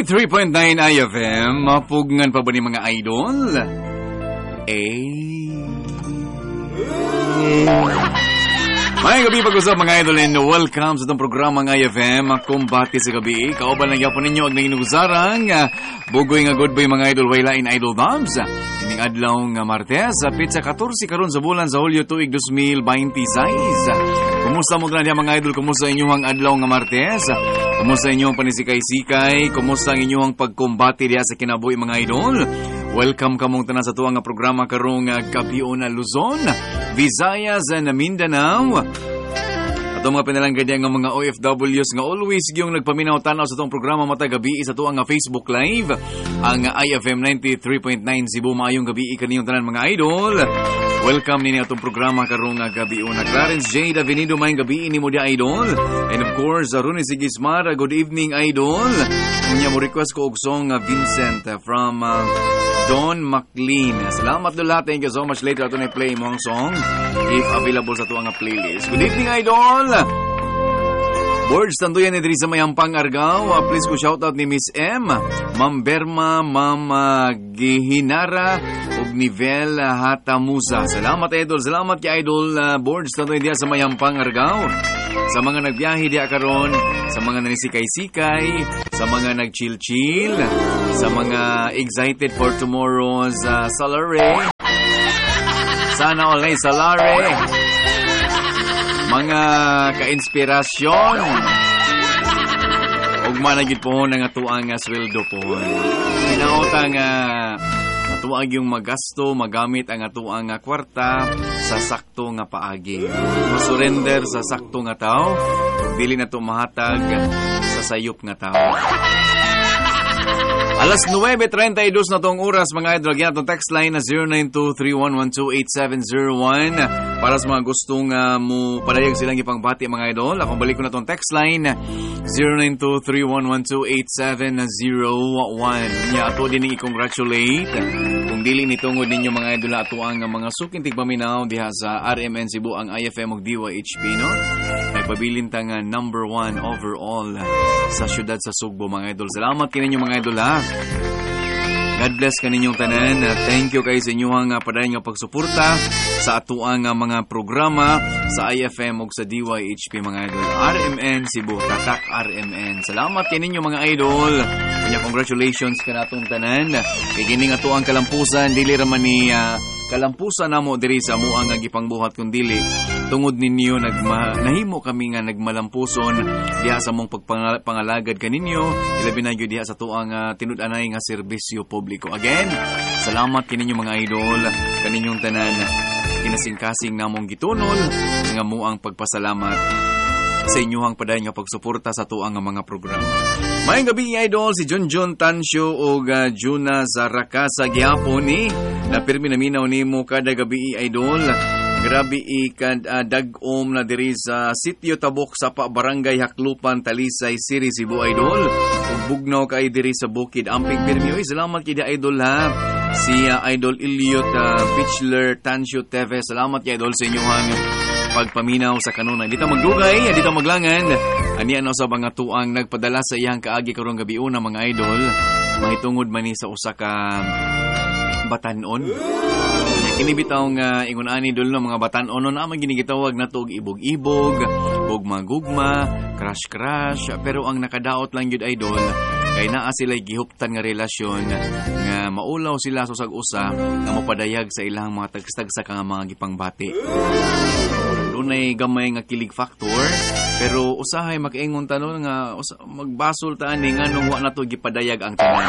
93.9 IFM, mapugngan pa ba ni mga idol? May gabi pag-usap mga idol and welcome sa itong programang IFM, Kumbati sa Gabi. Kauban lang yapon ninyo ang nainugusarang bugoy nga good boy mga idol, waylain idol dams. Ining adlaw nga Martes, pizza 14 karon sa bulan sa Hulyo tuig 2026. Kumusta mo ganyan mga idol? Kumusta inyong adlaw nga Martes? Kumusta inyong panisikay-sikay? Kumusta ang inyong pagkumbati diya sa kinabuhi mga idol? Welcome kamong tanan sa tuwang nga programa karong Gabion na Luzon, Visayas and Mindanao. At mga pinalanggan nga mga OFWs nga always yung nagpaminaw tanaw sa itong programa matag gabi sa tuwang nga Facebook Live, ang IFM 93.9 Cebu. Maayong gabi kaniyong tanan mga idol. Welcome nini atong programa karong Gabion na Clarence J. Davenido, mayong gabi ni mo di idol. And of course, Rune Sigismar, good evening idol. Kanya mo request ko og song Vincent from Don McLean. Salamat do lahat. Thank you so much. Later ato na play mo ang song if available sa tuwang playlist. Good evening idol. Boards, tanduyan ni Diri sa Mayampang Argao. Please ko shoutout ni Miss M, Ma'am Berma, Ma'am Gihinara, ug Nivel Hatamusa. Salamat idol. Salamat kay idol. Boards, tanduyan diya sa Mayampang Argao. Sa mga nagbiyahe diya karon, sa mga nanisikay-sikay, sa mga nag-chill-chill, sa mga excited for tomorrow's salary. Sana all ay salary. Mga ka-inspirasyon. Ug managid po nga tuang sweldo po. Hinautang tuang yung magasto, magamit ang atuang kwarta sa sakto nga paagi. Masurrender sa sakto nga tao, dili na to mahatag sa sayop nga tao. Alas 9:32 na tong oras mga idol. Yan itong text line na 0923-112-8701 para sa mga gustong mo padayag silang ipangbati mga idol. Akong balik ko na itong text line 0923-112-8701. Nya ato din i-congratulate kung dili nitungod ninyo mga idol ato ang mga suking tigpaminaw diha sa RMN Cebu ang IFM ug DYHP no. May pabilin tang number 1 overall sa syudad sa Sugbo mga idol. Salamat kininyo mga idol ha. God bless kaninyong tanan. Thank you kay sa inyong padayon nga pagsuporta sa atuang mga programa sa IFM ug sa DYHP mga idol. RMN Cebu, Tatak RMN. Salamat kaninyo mga idol. Kanya congratulations kanatong tanan. Kay kining atuang kalampusan dili ra man ni kalampusan namo diri sa amuang gipangbuhat kun dili tungod ninyo nahimo kami nga nagmalampuson diha sa mong pagpangalagad kaninyo ilabi na gyud diha sa tuang tinud-anay nga serbisyo publiko. Again, salamat kininyo mga idol kaninyong tanan. Kinasing-kasing namong gitunol nga muang pagpasalamat sa inyong padayon nga pagsuporta sa tuang mga programa. Mayong gabi idol, si Junjun Tansyo o Juna Zarakasa gyapon ni napirmi naminaw nimo kada gabi idol. Grabe ikad dagom na diri sa Sitio Tabok sa Barangay Haklupan, Talisay, Siri, Cebu idol. Ug bugnaw kay diri sa Bukid Amping pirmi. Oy, salamat kay idol ha. Si Idol Iliot Bichler Tansyo TV. Salamat kay idol sa inyong pagpaminaw sa kanunay. Dito magdugay, dito maglangan. Ani ano sa mga tuang nagpadala sa iyang kaagi karong gabi una mga idol. Mahitungod man ni sa usa ka batanon. Kinibitaw nga ingon ani dol no mga batanon no na ginigitawag na og ibog-ibog, gugma-gugma, crush-crush, pero ang nakadaot lang yun idol kay naa sila gihuptan nga relasyon nga maulaw sila sa usag-usa nga mopadayag sa ilang mga tagstagsa nga mga gipangbati. Dunay gamay nga kilig factor pero usahay makaingon tanon nga magbasol ta ani nganong wa nato gipadayag ang tanan.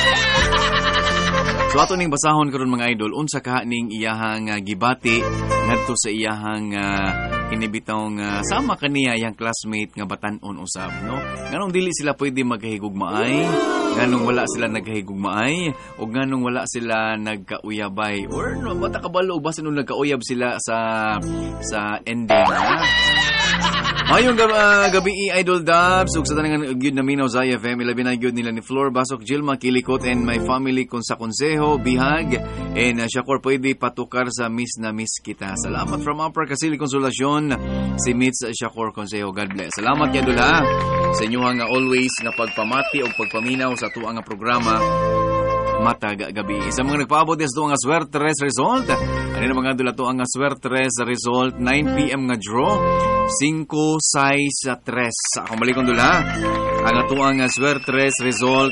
So ato ning basahon karon mga idol unsa ka ning iyahang gibati ngadto sa iyahang kinibitaw nga sama kaniya yang classmate nga batan-on usab no. Nganong dili sila pwede magkahigugmaay, nganong wala sila nagkahigugmaay o nganong wala sila nagkauyabay or no bata kabalo basin nung nagkauyab sila sa ending ha. Mayong gabi Idol Dubs ug sa tanang gyud na minaw sa IFM ilabi na gyud nila ni Flor Basok, Gilma Kilikot and my family kon sa konseho Bihag and Shakor pwede patukar sa miss na miss kita. Salamat from Upper Kasili Konsolasyon si Mitz Shakor Konseho. God bless. Salamat kay Dula sa inyo nga always nga pagpamati o pagpaminaw sa tuwa nga programa matag gabi. Sa mga nagpaabot des doon nga swertres result. Ano na mga dula to ang swertres result 9 PM nga draw 5-6-3. Ako balik kong dula. Ang atuang swertres result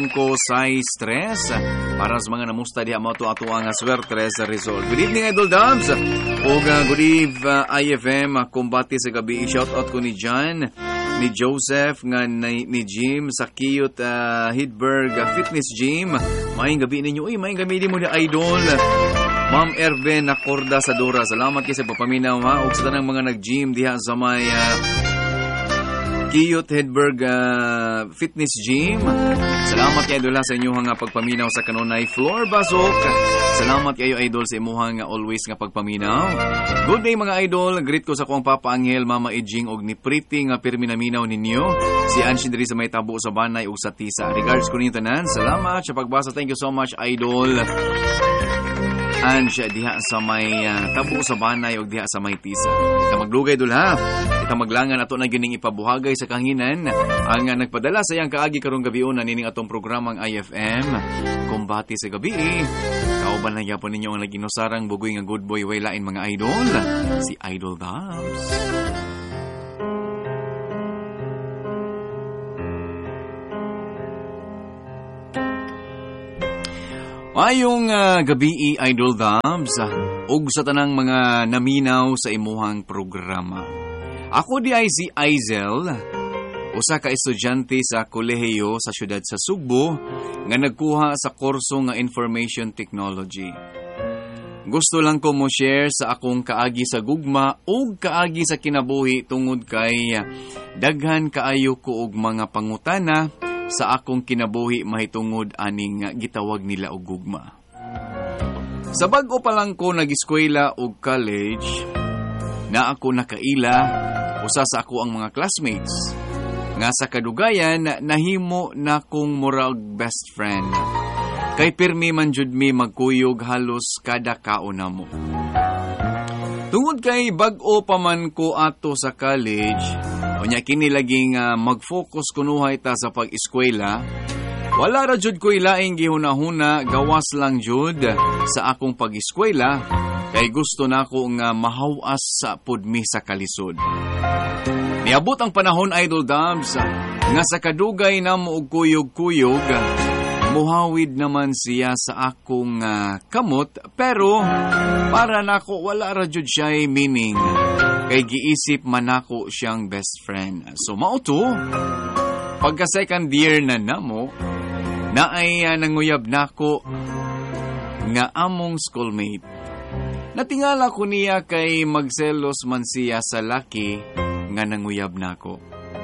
5-6-3 para sa mga namusta diha mo to atuang swertres result. Good evening Idol Dubs. O good eve IFM kumbati sa gabi. Shout out ko ni John, ni Joseph, nga ni Jim sa Kiyot Hidberg Fitness Gym. Maayong gabi ninyo. Maayong gabi din mo ni Idol. Ma'am Erben Nakorda sa Dora. Salamat kayo sa papaminaw ha. O sa tanang mga nag-gym diha sa may Kiyot Hidberg Fitness Gym. Salamat kayo Idol sa inyong nga pagpaminaw sa kanunay Flor Basok. Salamat kayo Idol sa imuhang always nga pagpaminaw. Good day mga Idol. Greet ko sa kuwang Papa Angel, Mama Ejing og ni Pretty nga pirminaminaw ninyo. Si Anshin diri sa may tabo sa Banay ug sa Tisa. Regards ko ninyo tanan. Salamat sa pagbasa. Thank you so much Idol. Ansha diha sa may tabo sa Banay ug diha sa may Tisa. Ita maglugay Idol ha. Ita maglangan ato na gining ipabuhagay sa kahinan ang nagpadala sa iyang kaagi karong gabion na nining atong programang IFM Kumbati sa Gabi. Kauban lang yapon ninyo ang naginusarang bugoy nga good boy way lain mga Idol, si Idol Dubs. Ayong gabi Idol Dubs ug sa tanang mga naminaw sa imuhang programa. Ako di ay si Aizel, usa ka estudyante sa kolehiyo sa syudad sa Sugbo nga nagkuha sa kurso nga Information Technology. Gusto lang ko mo share sa akong kaagi sa gugma ug kaagi sa kinabuhi tungod kay daghan kaayo ko og mga pangutana sa akong kinabuhi mahitungod aning gitawag nila og gugma. Sa bag-o pa lang ko nag-eskwela og college, na ako nakaila usa sa ako ang mga classmates nga sa kadugayan nahimo na kong murag best friend. Kay pirmi man jud mi magkuyog halos kada kauna mo. Tungod kay bag-o pa man ko ato sa college, unya kini laging mag-focus kunuhay ta sa pag-eskwela. Wala ra jud ko ilaing gihuna-huna, gawas lang jud sa akong pag-eskwela kay gusto nako nga mahawas sa pudmi sa kalisod. Niabot ang panahon Idol Dubs nga sa kadugay na mo og kuyog-kuyog, muhawid naman siya sa akong kamot pero para nako wala ra jud siya meaning kay giisip man nako siyang best friend. So mao to pagka second year na namo na ay nanguyab nako nga among schoolmate. Natingala ko niya kay magselos man siya sa laki nga nanguyab nako.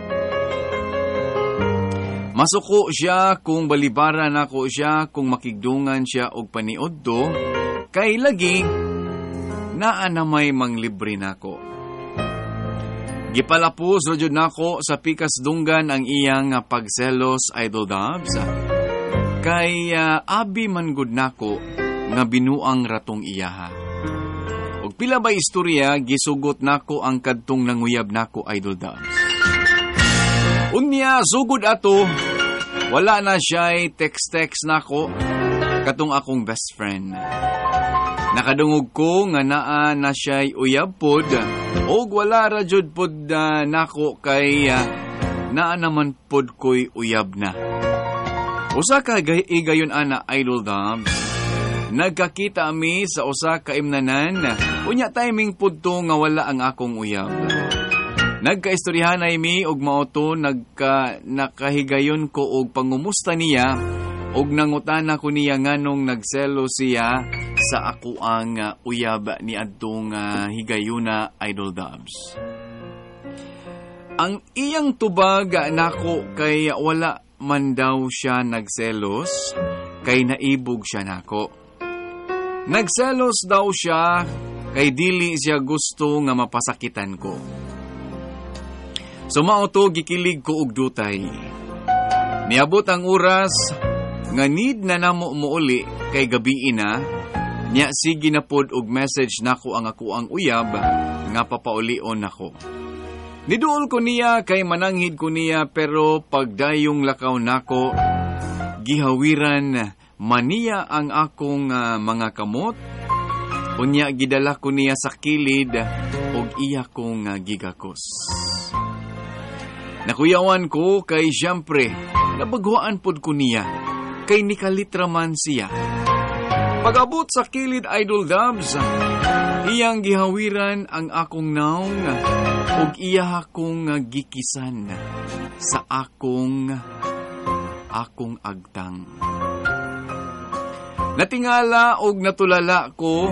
Masuko siya kung balibara nako siya kung makigdungan siya og paniudto kay lagi naa na may manglibre nako. Gipalapos ra jud nako sa pikas dunggan ang iyang pagselos Idol Dubs. Kay abi man gud nako nga binuang ratong iyaha. Og pila ba istorya gisugot nako ang kadtong nanguyab nako Idol Dubs. Unya sugod ato wala na siya'y text nako katong akong best friend. Nakadungog ko nga naa na siya'y uyab pod og wala ra jud pod nako kay naa naman pod ko'y uyab na. Usa ka igayon ana Idol Dubs. Nagkakita mi sa usa ka imnanan, unya timing pudto nga wala ang akong uyab. Nagkaistoryahan ay mi og maoto nakahigayon ko og pangumusta niya og nangutana ko niya nganong nagselo siya sa ako ang uyab ni adtong higayuna Idol Dubs. Ang iyang tubag nako kay wala man daw siya nagselos kay naibog siya nako. Nagselos daw siya kay dili siya gusto nga mapasakitan ko. Sumao to gikilig ko og dutay. Niabot ang oras nga need na namo muuli kay gabi na. Nya sige na pod og message nako ang ako ang uyab nga papaulion nako. Niduol ko niya kay mananghid ko niya pero pagdayong lakaw nako gihawiran maniya ang akong mga kamot. Unya gidala ko niya sa kilid og iya kong gigakos. Nakuyawan ko kay siyempre nabagwaan pod ko niya kay nikalitra man siya. Pag-abot sa kilid Idol Dubs, iyang gihawiran ang akong naong ug iya akong gikisan sa akong agtang. Natingala og natulala ko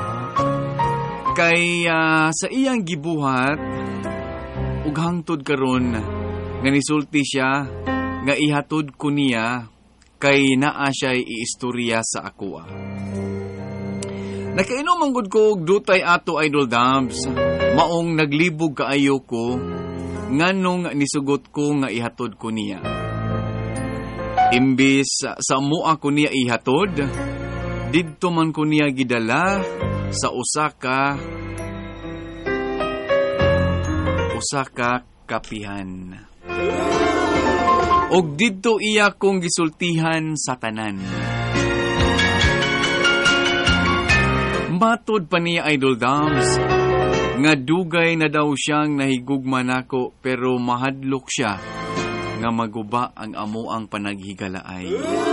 kay sa iyang gibuhat ug hangtod karon nga nisulti siya nga ihatod ko niya kay naa siya iistorya sa ako. Nakainom ang gud ko og dutay ato Idol Dubs. Maong naglibog kaayo ko nganong nisugot ko nga ihatod ko niya. Imbis sa mua ko niya ihatod, didto man ko niya gidala sa usa ka kapihan. Og didto iya kong gisultihan sa tanan. Matod pa niya Idol Dubs, nga dugay na daw siyang nahigugma nako pero mahadlok siya nga maguba ang amuang panaghigalaay.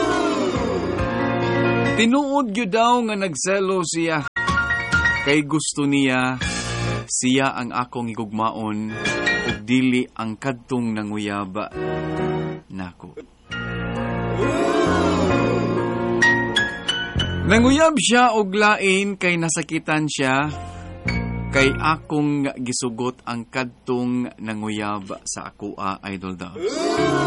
Tinuod gyud daw nga nagselo siya kay gusto niya siya ang akong higugmaon ug dili ang kadtong nanguyaba nako. Nanguyab siya og lain kay nasakitan siya kay akong gisugot ang kadtong nanguyab sa akoa Idol Dubs.